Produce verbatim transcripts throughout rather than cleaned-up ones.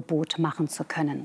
Angebot machen zu können.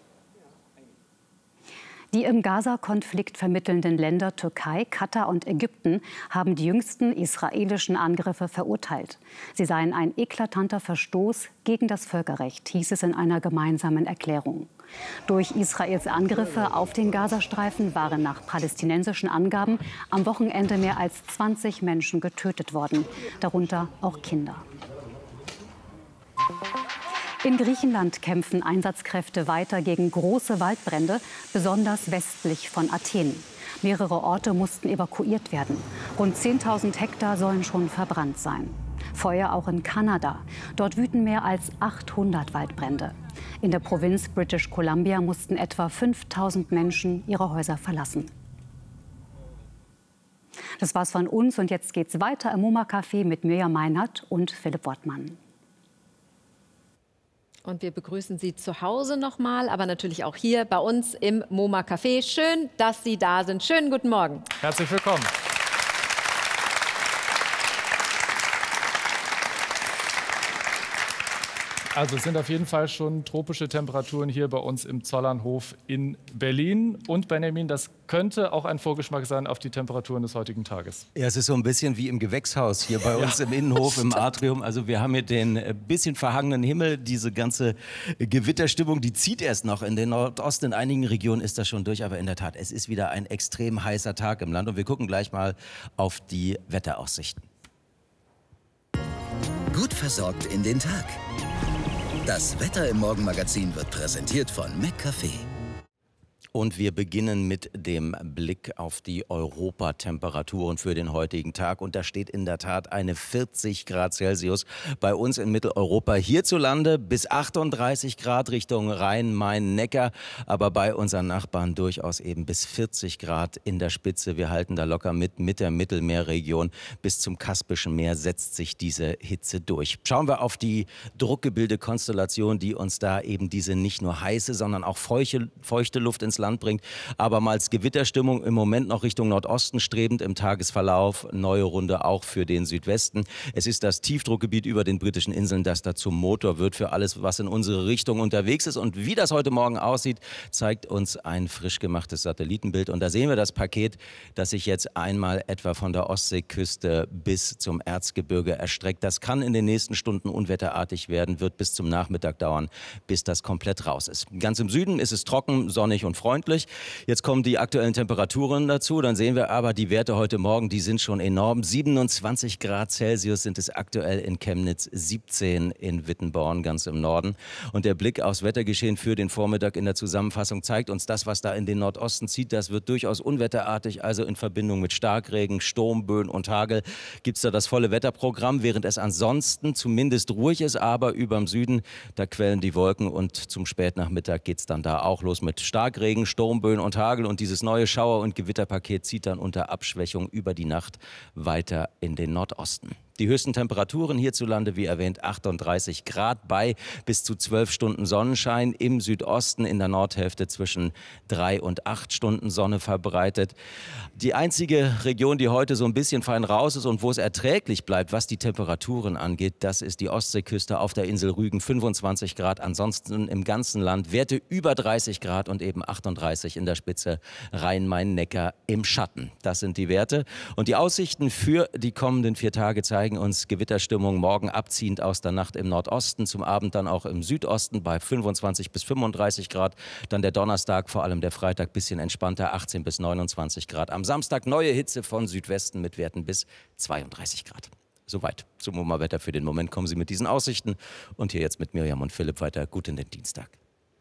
Die im Gaza-Konflikt vermittelnden Länder Türkei, Katar und Ägypten haben die jüngsten israelischen Angriffe verurteilt. Sie seien ein eklatanter Verstoß gegen das Völkerrecht, hieß es in einer gemeinsamen Erklärung. Durch Israels Angriffe auf den Gazastreifen waren nach palästinensischen Angaben am Wochenende mehr als zwanzig Menschen getötet worden, darunter auch Kinder. In Griechenland kämpfen Einsatzkräfte weiter gegen große Waldbrände, besonders westlich von Athen. Mehrere Orte mussten evakuiert werden. Rund zehntausend Hektar sollen schon verbrannt sein. Feuer auch in Kanada. Dort wüten mehr als achthundert Waldbrände. In der Provinz British Columbia mussten etwa fünftausend Menschen ihre Häuser verlassen. Das war's von uns und jetzt geht's weiter im MoMA Café mit Mirjam Meinert und Philipp Wortmann. Und wir begrüßen Sie zu Hause nochmal, aber natürlich auch hier bei uns im MoMA Café. Schön, dass Sie da sind. Schönen guten Morgen. Herzlich willkommen. Also es sind auf jeden Fall schon tropische Temperaturen hier bei uns im Zollernhof in Berlin. Und Benjamin, das könnte auch ein Vorgeschmack sein auf die Temperaturen des heutigen Tages. Ja, es ist so ein bisschen wie im Gewächshaus hier bei uns ja. im Innenhof, im Atrium. Also wir haben hier den bisschen verhangenen Himmel, diese ganze Gewitterstimmung, die zieht erst noch. In den Nordosten, in einigen Regionen ist das schon durch. Aber in der Tat, es ist wieder ein extrem heißer Tag im Land. Und wir gucken gleich mal auf die Wetteraussichten. Gut versorgt in den Tag. Das Wetter im Morgenmagazin wird präsentiert von McCafé. Und wir beginnen mit dem Blick auf die Europatemperaturen für den heutigen Tag. Und da steht in der Tat eine vierzig Grad Celsius bei uns in Mitteleuropa. Hierzulande bis achtunddreißig Grad Richtung Rhein-Main-Neckar. Aber bei unseren Nachbarn durchaus eben bis vierzig Grad in der Spitze. Wir halten da locker mit, mit der Mittelmeerregion. Bis zum Kaspischen Meer setzt sich diese Hitze durch. Schauen wir auf die Druckgebildekonstellation, die uns da eben diese nicht nur heiße, sondern auch feuchte, feuchte Luft ins Land bringt. Abermals Gewitterstimmung im Moment noch Richtung Nordosten strebend im Tagesverlauf. Neue Runde auch für den Südwesten. Es ist das Tiefdruckgebiet über den britischen Inseln, das da zum Motor wird für alles, was in unsere Richtung unterwegs ist. Und wie das heute Morgen aussieht, zeigt uns ein frisch gemachtes Satellitenbild. Und da sehen wir das Paket, das sich jetzt einmal etwa von der Ostseeküste bis zum Erzgebirge erstreckt. Das kann in den nächsten Stunden unwetterartig werden, wird bis zum Nachmittag dauern, bis das komplett raus ist. Ganz im Süden ist es trocken, sonnig und freundlich. Jetzt kommen die aktuellen Temperaturen dazu. Dann sehen wir aber die Werte heute Morgen, die sind schon enorm. siebenundzwanzig Grad Celsius sind es aktuell in Chemnitz, siebzehn in Wittenborn, ganz im Norden. Und der Blick aufs Wettergeschehen für den Vormittag in der Zusammenfassung zeigt uns, das, was da in den Nordosten zieht, das wird durchaus unwetterartig. Also in Verbindung mit Starkregen, Sturm, Böen und Hagel gibt es da das volle Wetterprogramm, während es ansonsten zumindest ruhig ist. Aber überm Süden, da quellen die Wolken und zum Spätnachmittag geht es dann da auch los mit Starkregen, Sturmböen und Hagel. Und dieses neue Schauer- und Gewitterpaket zieht dann unter Abschwächung über die Nacht weiter in den Nordosten. Die höchsten Temperaturen hierzulande, wie erwähnt, achtunddreißig Grad bei bis zu zwölf Stunden Sonnenschein. Im Südosten in der Nordhälfte zwischen drei und acht Stunden Sonne verbreitet. Die einzige Region, die heute so ein bisschen fein raus ist und wo es erträglich bleibt, was die Temperaturen angeht, das ist die Ostseeküste auf der Insel Rügen, fünfundzwanzig Grad. Ansonsten im ganzen Land Werte über dreißig Grad und eben achtunddreißig in der Spitze, Rhein-Main-Neckar im Schatten. Das sind die Werte. Und die Aussichten für die kommenden vier Tage zeigen uns Gewitterstimmung morgen abziehend aus der Nacht im Nordosten, zum Abend dann auch im Südosten bei fünfundzwanzig bis fünfunddreißig Grad. Dann der Donnerstag, vor allem der Freitag, bisschen entspannter, achtzehn bis neunundzwanzig Grad. Am Samstag neue Hitze von Südwesten mit Werten bis zweiunddreißig Grad. Soweit zum MoMA-Wetter für den Moment. Kommen Sie mit diesen Aussichten und hier jetzt mit Mirjam und Philipp weiter. Gut in den Dienstag.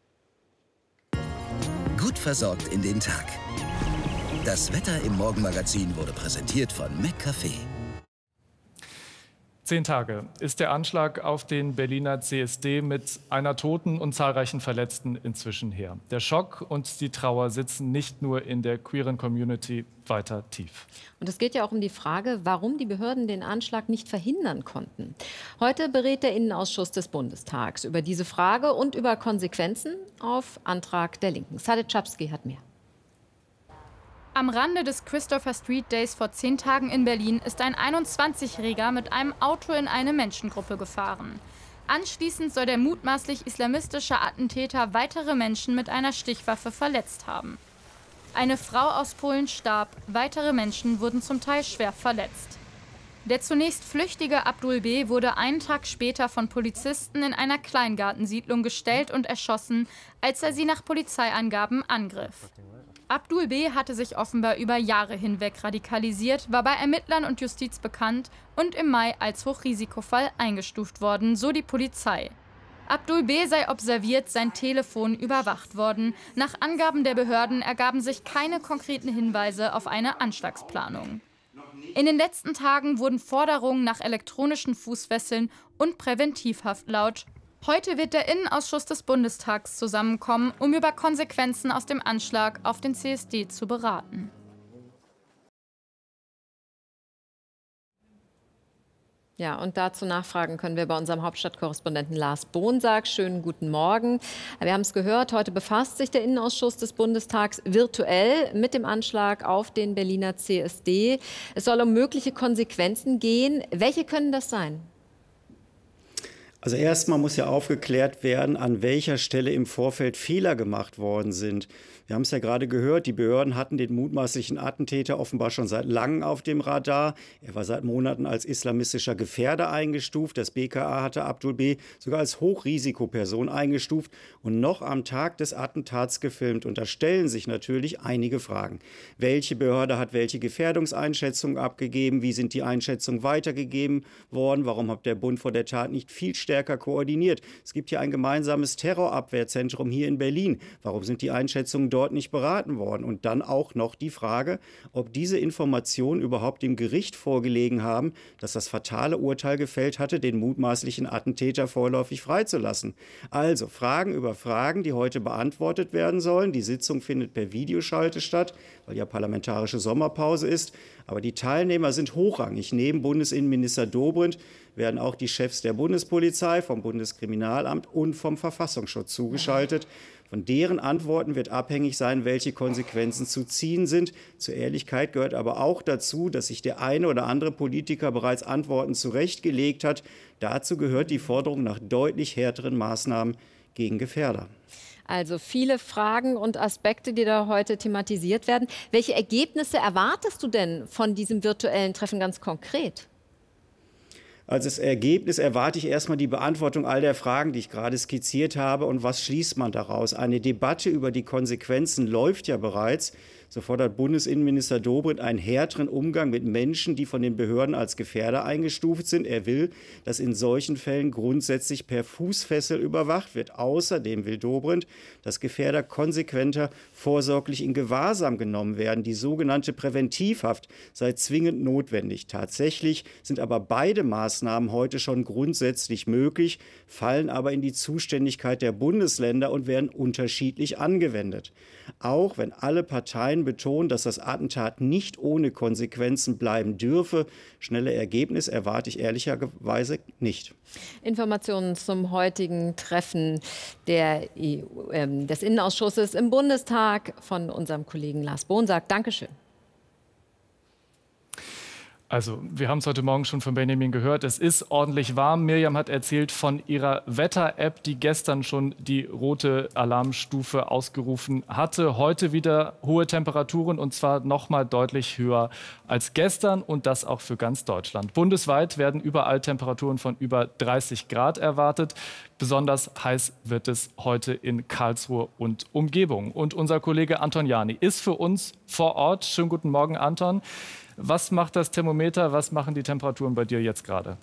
Gut versorgt in den Tag. Das Wetter im Morgenmagazin wurde präsentiert von McCafé. Zehn Tage ist der Anschlag auf den Berliner C S D mit einer Toten und zahlreichen Verletzten inzwischen her. Der Schock und die Trauer sitzen nicht nur in der queeren Community weiter tief. Und es geht ja auch um die Frage, warum die Behörden den Anschlag nicht verhindern konnten. Heute berät der Innenausschuss des Bundestags über diese Frage und über Konsequenzen auf Antrag der Linken. Sadek Czapski hat mehr. Am Rande des Christopher Street Days vor zehn Tagen in Berlin ist ein einundzwanzigjähriger mit einem Auto in eine Menschengruppe gefahren. Anschließend soll der mutmaßlich islamistische Attentäter weitere Menschen mit einer Stichwaffe verletzt haben. Eine Frau aus Polen starb, weitere Menschen wurden zum Teil schwer verletzt. Der zunächst flüchtige Abdul B. wurde einen Tag später von Polizisten in einer Kleingartensiedlung gestellt und erschossen, als er sie nach Polizeiangaben angriff. Abdul B. hatte sich offenbar über Jahre hinweg radikalisiert, war bei Ermittlern und Justiz bekannt und im Mai als Hochrisikofall eingestuft worden, so die Polizei. Abdul B. sei observiert, sein Telefon überwacht worden. Nach Angaben der Behörden ergaben sich keine konkreten Hinweise auf eine Anschlagsplanung. In den letzten Tagen wurden Forderungen nach elektronischen Fußfesseln und Präventivhaft laut. Heute wird der Innenausschuss des Bundestags zusammenkommen, um über Konsequenzen aus dem Anschlag auf den C S D zu beraten. Ja, und dazu nachfragen können wir bei unserem Hauptstadtkorrespondenten Lars Bonsack. Schönen guten Morgen. Wir haben es gehört, heute befasst sich der Innenausschuss des Bundestags virtuell mit dem Anschlag auf den Berliner C S D. Es soll um mögliche Konsequenzen gehen. Welche können das sein? Also erstmal muss ja aufgeklärt werden, an welcher Stelle im Vorfeld Fehler gemacht worden sind. Wir haben es ja gerade gehört, die Behörden hatten den mutmaßlichen Attentäter offenbar schon seit langem auf dem Radar. Er war seit Monaten als islamistischer Gefährder eingestuft. Das B K A hatte Abdul B. sogar als Hochrisikoperson eingestuft und noch am Tag des Attentats gefilmt. Und da stellen sich natürlich einige Fragen. Welche Behörde hat welche Gefährdungseinschätzung abgegeben? Wie sind die Einschätzungen weitergegeben worden? Warum hat der Bund vor der Tat nicht viel stärker koordiniert? Es gibt hier ein gemeinsames Terrorabwehrzentrum hier in Berlin. Warum sind die Einschätzungen dort nicht beraten worden? Und dann auch noch die Frage, ob diese Informationen überhaupt dem Gericht vorgelegen haben, das das fatale Urteil gefällt hatte, den mutmaßlichen Attentäter vorläufig freizulassen. Also Fragen über Fragen, die heute beantwortet werden sollen. Die Sitzung findet per Videoschalte statt, weil ja parlamentarische Sommerpause ist. Aber die Teilnehmer sind hochrangig. Neben Bundesinnenminister Dobrindt werden auch die Chefs der Bundespolizei, vom Bundeskriminalamt und vom Verfassungsschutz zugeschaltet. Von deren Antworten wird abhängig sein, welche Konsequenzen zu ziehen sind. Zur Ehrlichkeit gehört aber auch dazu, dass sich der eine oder andere Politiker bereits Antworten zurechtgelegt hat. Dazu gehört die Forderung nach deutlich härteren Maßnahmen gegen Gefährder. Also viele Fragen und Aspekte, die da heute thematisiert werden. Welche Ergebnisse erwartest du denn von diesem virtuellen Treffen ganz konkret? Als Ergebnis erwarte ich erstmal die Beantwortung all der Fragen, die ich gerade skizziert habe. Und was schließt man daraus? Eine Debatte über die Konsequenzen läuft ja bereits. So fordert Bundesinnenminister Dobrindt einen härteren Umgang mit Menschen, die von den Behörden als Gefährder eingestuft sind. Er will, dass in solchen Fällen grundsätzlich per Fußfessel überwacht wird. Außerdem will Dobrindt, dass Gefährder konsequenter vorsorglich in Gewahrsam genommen werden. Die sogenannte Präventivhaft sei zwingend notwendig. Tatsächlich sind aber beide Maßnahmen heute schon grundsätzlich möglich, fallen aber in die Zuständigkeit der Bundesländer und werden unterschiedlich angewendet. Auch wenn alle Parteien betonen, dass das Attentat nicht ohne Konsequenzen bleiben dürfe, schnelle Ergebnis erwarte ich ehrlicherweise nicht. Informationen zum heutigen Treffen der E U, äh, des Innenausschusses im Bundestag von unserem Kollegen Lars Bonsack. Dankeschön. Also, wir haben es heute Morgen schon von Benjamin gehört. Es ist ordentlich warm. Miriam hat erzählt von ihrer Wetter-App, die gestern schon die rote Alarmstufe ausgerufen hatte. Heute wieder hohe Temperaturen und zwar noch mal deutlich höher als gestern und das auch für ganz Deutschland. Bundesweit werden überall Temperaturen von über dreißig Grad erwartet. Besonders heiß wird es heute in Karlsruhe und Umgebung. Und unser Kollege Anton Jani ist für uns vor Ort. Schönen guten Morgen, Anton. Was macht das Thermometer? Was machen die Temperaturen bei dir jetzt gerade?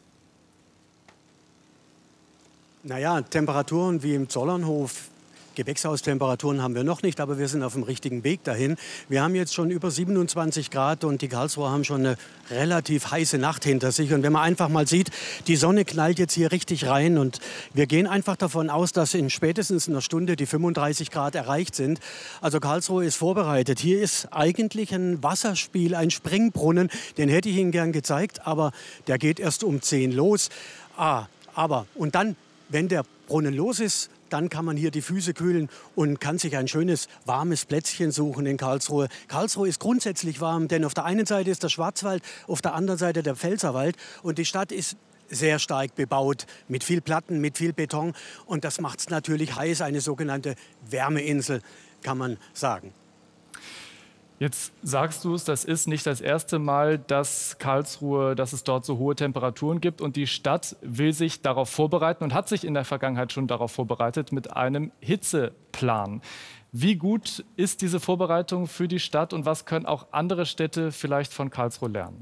Naja, Temperaturen wie im Zollernhof. Gewächshaustemperaturen haben wir noch nicht, aber wir sind auf dem richtigen Weg dahin. Wir haben jetzt schon über siebenundzwanzig Grad und die Karlsruher haben schon eine relativ heiße Nacht hinter sich. Und wenn man einfach mal sieht, die Sonne knallt jetzt hier richtig rein und wir gehen einfach davon aus, dass in spätestens einer Stunde die fünfunddreißig Grad erreicht sind. Also Karlsruhe ist vorbereitet. Hier ist eigentlich ein Wasserspiel, ein Springbrunnen, den hätte ich Ihnen gern gezeigt, aber der geht erst um zehn los. Ah, aber, und dann, wenn der Brunnen los ist, dann kann man hier die Füße kühlen und kann sich ein schönes, warmes Plätzchen suchen in Karlsruhe. Karlsruhe ist grundsätzlich warm, denn auf der einen Seite ist der Schwarzwald, auf der anderen Seite der Pfälzerwald. Und die Stadt ist sehr stark bebaut, mit viel Platten, mit viel Beton. Und das macht es natürlich heiß, eine sogenannte Wärmeinsel, kann man sagen. Jetzt sagst du es, das ist nicht das erste Mal, dass Karlsruhe, dass es dort so hohe Temperaturen gibt. Und die Stadt will sich darauf vorbereiten und hat sich in der Vergangenheit schon darauf vorbereitet mit einem Hitzeplan. Wie gut ist diese Vorbereitung für die Stadt und was können auch andere Städte vielleicht von Karlsruhe lernen?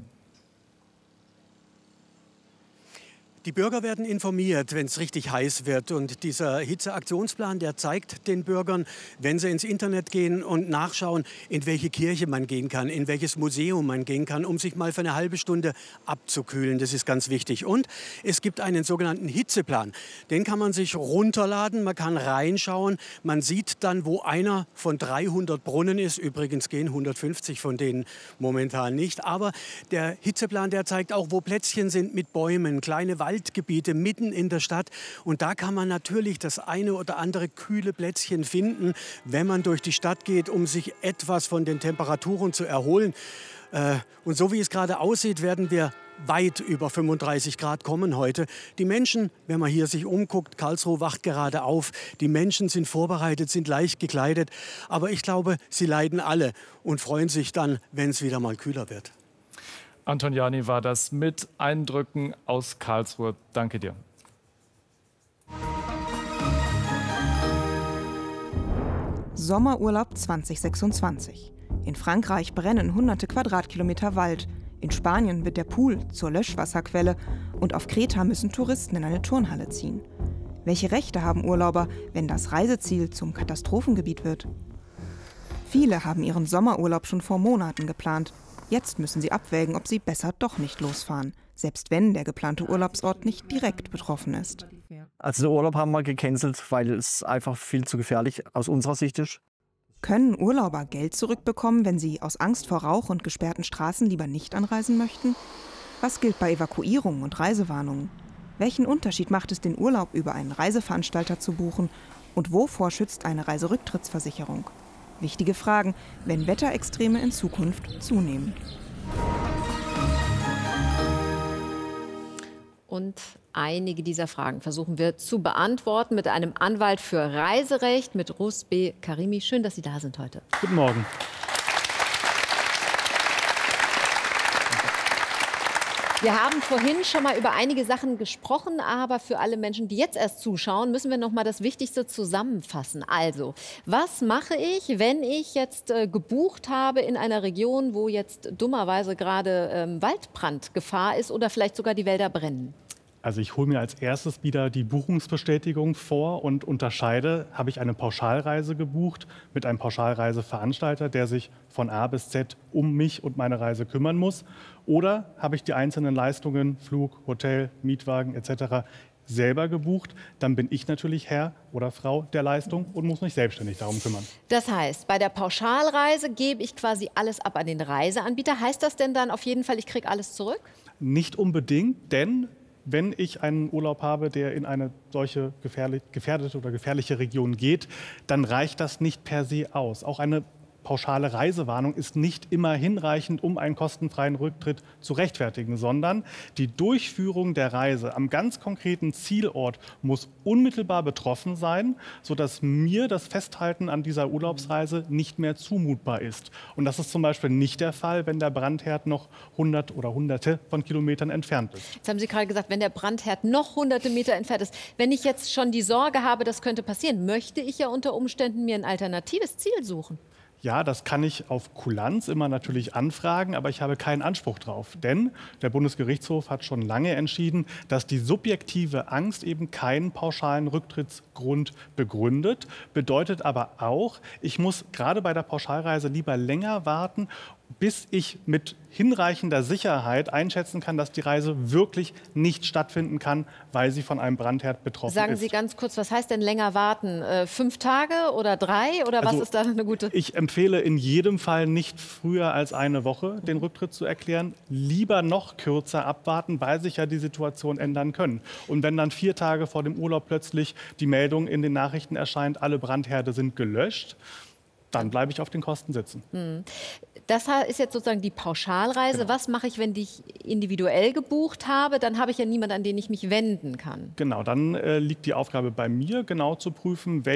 Die Bürger werden informiert, wenn es richtig heiß wird. Und dieser Hitzeaktionsplan, der zeigt den Bürgern, wenn sie ins Internet gehen und nachschauen, in welche Kirche man gehen kann, in welches Museum man gehen kann, um sich mal für eine halbe Stunde abzukühlen. Das ist ganz wichtig. Und es gibt einen sogenannten Hitzeplan. Den kann man sich runterladen, man kann reinschauen. Man sieht dann, wo einer von dreihundert Brunnen ist. Übrigens gehen hundertfünfzig von denen momentan nicht. Aber der Hitzeplan, der zeigt auch, wo Plätzchen sind mit Bäumen, kleine Wald Waldgebiete mitten in der Stadt. Und da kann man natürlich das eine oder andere kühle Plätzchen finden, wenn man durch die Stadt geht, um sich etwas von den Temperaturen zu erholen. Und so wie es gerade aussieht, werden wir weit über fünfunddreißig Grad kommen heute. Die Menschen, wenn man hier sich umguckt, Karlsruhe wacht gerade auf. Die Menschen sind vorbereitet, sind leicht gekleidet. Aber ich glaube, sie leiden alle und freuen sich dann, wenn es wieder mal kühler wird. Anton Jani war das mit Eindrücken aus Karlsruhe. Danke dir. Sommerurlaub zweitausendsechsundzwanzig. In Frankreich brennen hunderte Quadratkilometer Wald. In Spanien wird der Pool zur Löschwasserquelle. Und auf Kreta müssen Touristen in eine Turnhalle ziehen. Welche Rechte haben Urlauber, wenn das Reiseziel zum Katastrophengebiet wird? Viele haben ihren Sommerurlaub schon vor Monaten geplant. Jetzt müssen sie abwägen, ob sie besser doch nicht losfahren, selbst wenn der geplante Urlaubsort nicht direkt betroffen ist. Also den Urlaub haben wir gecancelt, weil es einfach viel zu gefährlich aus unserer Sicht ist. Können Urlauber Geld zurückbekommen, wenn sie aus Angst vor Rauch und gesperrten Straßen lieber nicht anreisen möchten? Was gilt bei Evakuierungen und Reisewarnungen? Welchen Unterschied macht es, den Urlaub über einen Reiseveranstalter zu buchen? Und wovor schützt eine Reiserücktrittsversicherung? Wichtige Fragen, wenn Wetterextreme in Zukunft zunehmen. Und einige dieser Fragen versuchen wir zu beantworten mit einem Anwalt für Reiserecht, mit Rusbe Karimi. Schön, dass Sie da sind heute. Guten Morgen. Wir haben vorhin schon mal über einige Sachen gesprochen, aber für alle Menschen, die jetzt erst zuschauen, müssen wir noch mal das Wichtigste zusammenfassen. Also, was mache ich, wenn ich jetzt äh, gebucht habe in einer Region, wo jetzt dummerweise gerade ähm, Waldbrandgefahr ist oder vielleicht sogar die Wälder brennen? Also ich hole mir als erstes wieder die Buchungsbestätigung vor und unterscheide, habe ich eine Pauschalreise gebucht mit einem Pauschalreiseveranstalter, der sich von A bis Z um mich und meine Reise kümmern muss, oder habe ich die einzelnen Leistungen, Flug, Hotel, Mietwagen et cetera selber gebucht, dann bin ich natürlich Herr oder Frau der Leistung und muss mich selbstständig darum kümmern. Das heißt, bei der Pauschalreise gebe ich quasi alles ab an den Reiseanbieter. Heißt das denn dann auf jeden Fall, ich kriege alles zurück? Nicht unbedingt, denn wenn ich einen Urlaub habe, der in eine solche gefährdete oder gefährliche Region geht, dann reicht das nicht per se aus. Auch eine pauschale Reisewarnung ist nicht immer hinreichend, um einen kostenfreien Rücktritt zu rechtfertigen, sondern die Durchführung der Reise am ganz konkreten Zielort muss unmittelbar betroffen sein, sodass mir das Festhalten an dieser Urlaubsreise nicht mehr zumutbar ist. Und das ist zum Beispiel nicht der Fall, wenn der Brandherd noch hundert oder hunderte von Kilometern entfernt ist. Jetzt haben Sie gerade gesagt, wenn der Brandherd noch hunderte Meter entfernt ist. Wenn ich jetzt schon die Sorge habe, das könnte passieren, möchte ich ja unter Umständen mir ein alternatives Ziel suchen. Ja, das kann ich auf Kulanz immer natürlich anfragen, aber ich habe keinen Anspruch drauf. Denn der Bundesgerichtshof hat schon lange entschieden, dass die subjektive Angst eben keinen pauschalen Rücktrittsgrund begründet. Bedeutet aber auch, ich muss gerade bei der Pauschalreise lieber länger warten, bis ich mit hinreichender Sicherheit einschätzen kann, dass die Reise wirklich nicht stattfinden kann, weil sie von einem Brandherd betroffen Sagen ist. Sie ganz kurz, was heißt denn länger warten? Äh, fünf Tage oder drei? Oder was Also, ist da eine gute? Ich empfehle in jedem Fall nicht früher als eine Woche den Rücktritt zu erklären. Lieber noch kürzer abwarten, weil sich ja die Situation ändern können. Und wenn dann vier Tage vor dem Urlaub plötzlich die Meldung in den Nachrichten erscheint, alle Brandherde sind gelöscht, dann bleibe ich auf den Kosten sitzen. Hm. Das ist jetzt sozusagen die Pauschalreise. Genau. Was mache ich, wenn ich individuell gebucht habe? Dann habe ich ja niemanden, an den ich mich wenden kann. Genau, dann äh, liegt die Aufgabe bei mir, genau zu prüfen, welche